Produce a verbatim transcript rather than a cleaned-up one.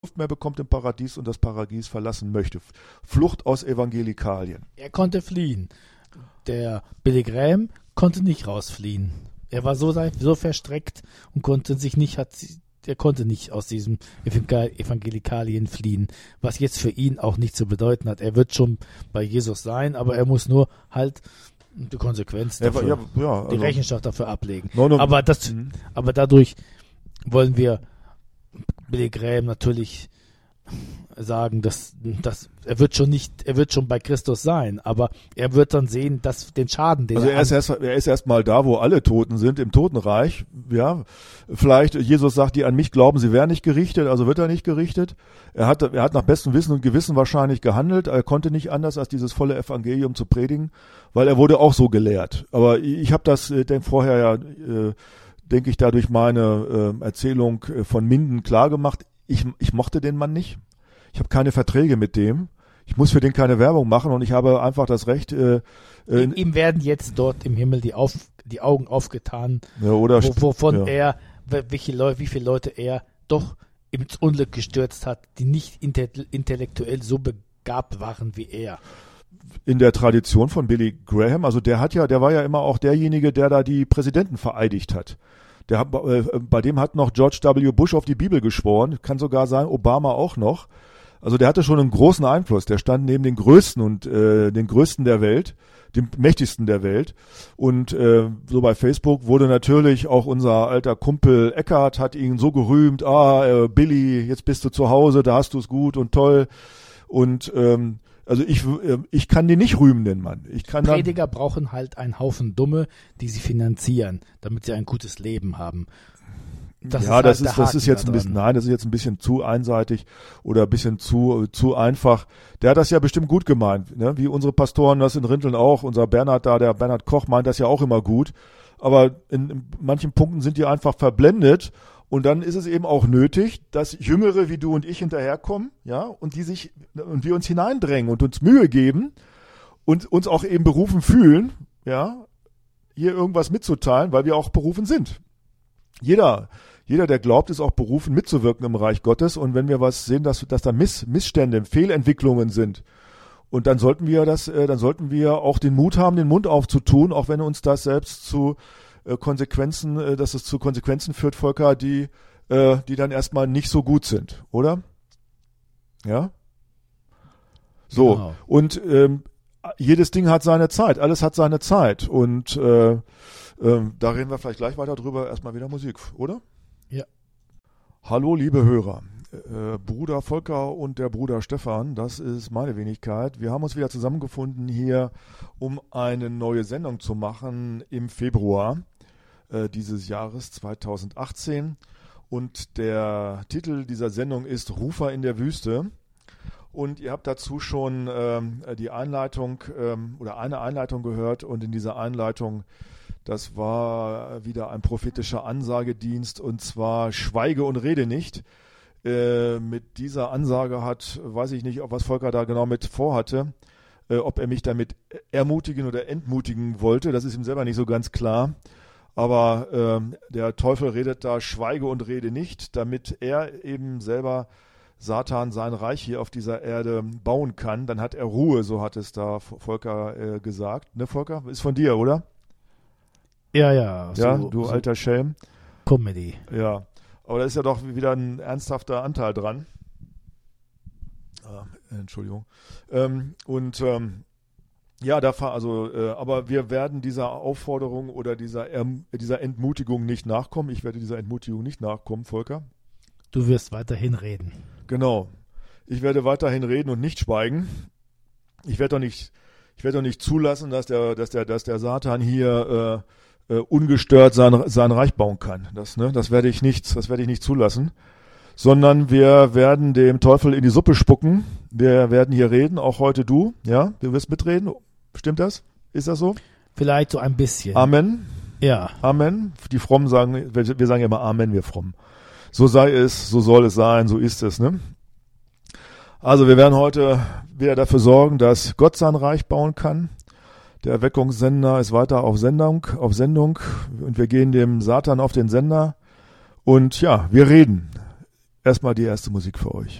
Luft mehr bekommt im Paradies und das Paradies verlassen möchte. Flucht aus Evangelikalien. Er konnte fliehen. Der Billy Graham konnte nicht rausfliehen. Er war so, so verstreckt und konnte sich nicht, hat, er konnte nicht aus diesem Evangelikalien fliehen, was jetzt für ihn auch nichts zu bedeuten hat. Er wird schon bei Jesus sein, aber er muss nur halt die Konsequenzen dafür, ja, ja, also die Rechenschaft dafür ablegen. No, no, aber, das, mhm. aber dadurch wollen wir Billy Graham natürlich sagen, dass, dass er wird schon nicht, er wird schon bei Christus sein, aber er wird dann sehen, dass den Schaden, den also er, er ist erst, er ist erst mal da, wo alle Toten sind, im Totenreich. Ja, vielleicht Jesus sagt, die an mich glauben, sie werden nicht gerichtet, also wird er nicht gerichtet. Er hat, er hat nach bestem Wissen und Gewissen wahrscheinlich gehandelt. Er konnte nicht anders, als dieses volle Evangelium zu predigen, weil er wurde auch so gelehrt. Aber ich habe das äh, denn vorher ja, äh, denke ich, da durch meine äh, Erzählung von Minden klar gemacht. Ich, ich mochte den Mann nicht. Ich habe keine Verträge mit dem. Ich muss für den keine Werbung machen und ich habe einfach das Recht. Äh, äh, ihm, ihm werden jetzt dort im Himmel die, auf, die Augen aufgetan, ja, oder, wo, wovon ja. er, welche Leute, wie viele Leute er doch ins Unglück gestürzt hat, die nicht intellektuell so begabt waren wie er. In der Tradition von Billy Graham, also der hat ja, der war ja immer auch derjenige, der da die Präsidenten vereidigt hat. Der hat, äh, bei dem hat noch George W. Bush auf die Bibel geschworen, kann sogar sein, Obama auch noch. Also der hatte schon einen großen Einfluss. Der stand neben den Größten und äh, den Größten der Welt, dem Mächtigsten der Welt. Und äh, so bei Facebook wurde natürlich auch unser alter Kumpel Eckart hat ihn so gerühmt, ah, äh, Billy, jetzt bist du zu Hause, da hast du es gut und toll. Und ähm, also ich, ich kann den nicht rühmen, den Mann. Ich kann Prediger dann, brauchen halt einen Haufen Dumme, die sie finanzieren, damit sie ein gutes Leben haben. Das ja, ist das halt ist das ist jetzt ein bisschen, nein, das ist jetzt ein bisschen zu einseitig oder ein bisschen zu zu einfach. Der hat das ja bestimmt gut gemeint, ne? Wie unsere Pastoren das in Rinteln auch. Unser Bernhard da, der Bernhard Koch meint das ja auch immer gut. Aber in, in manchen Punkten sind die einfach verblendet. Und dann ist es eben auch nötig, dass Jüngere wie du und ich hinterherkommen, ja, und die sich, und wir uns hineindrängen und uns Mühe geben und uns auch eben berufen fühlen, ja, hier irgendwas mitzuteilen, weil wir auch berufen sind. Jeder, jeder, der glaubt, ist auch berufen, mitzuwirken im Reich Gottes. Und wenn wir was sehen, dass, dass da Miss, Missstände, Fehlentwicklungen sind, und dann sollten wir das, äh, dann sollten wir auch den Mut haben, den Mund aufzutun, auch wenn uns das selbst zu Konsequenzen, dass es zu Konsequenzen führt, Volker, die, die dann erstmal nicht so gut sind, oder? Ja? So. Genau. Und ähm, jedes Ding hat seine Zeit, alles hat seine Zeit. Und äh, äh, da reden wir vielleicht gleich weiter drüber. Erstmal wieder Musik, oder? Ja. Hallo, liebe Hörer. Äh, Bruder Volker und der Bruder Stefan, das ist meine Wenigkeit. Wir haben uns wieder zusammengefunden hier, um eine neue Sendung zu machen im Februar äh, dieses Jahres zweitausendachtzehn. Und der Titel dieser Sendung ist Rufer in der Wüste. Und ihr habt dazu schon ähm, die Einleitung ähm, oder eine Einleitung gehört. Und in dieser Einleitung, das war wieder ein prophetischer Ansagedienst, und zwar Schweige und rede nicht. Äh, mit dieser Ansage hat, weiß ich nicht, was Volker da genau mit vorhatte, äh, ob er mich damit ermutigen oder entmutigen wollte, das ist ihm selber nicht so ganz klar. Aber äh, der Teufel redet da, schweige und rede nicht, damit er eben selber Satan sein Reich hier auf dieser Erde bauen kann. Dann hat er Ruhe, so hat es da Volker äh, gesagt. Ne, Volker? Ist von dir, oder? Ja, ja. Ja, so, du so alter Schelm. Comedy. Ja. Aber da ist ja doch wieder ein ernsthafter Anteil dran. Ah, Entschuldigung. Ähm, und ähm, ja, da also, äh, aber wir werden dieser Aufforderung oder dieser, ähm, dieser Entmutigung nicht nachkommen. Ich werde dieser Entmutigung nicht nachkommen, Volker. Du wirst weiterhin reden. Genau. Ich werde weiterhin reden und nicht schweigen. Ich werde doch nicht, ich werde doch nicht zulassen, dass der, dass der, dass der Satan hier äh, ungestört sein, sein Reich bauen kann. Das, ne, das werde ich nicht, das werde ich nicht zulassen. Sondern wir werden dem Teufel in die Suppe spucken. Wir werden hier reden, auch heute du. Ja, du wirst mitreden. Stimmt das? Ist das so? Vielleicht so ein bisschen. Amen. Ja. Amen. Die Frommen sagen, wir, wir sagen ja immer Amen, wir Frommen. So sei es, so soll es sein, so ist es, ne? Also wir werden heute wieder dafür sorgen, dass Gott sein Reich bauen kann. Der Erweckungssender ist weiter auf Sendung, auf Sendung und wir gehen dem Satan auf den Sender und ja, wir reden. erstmal die erste Musik für euch.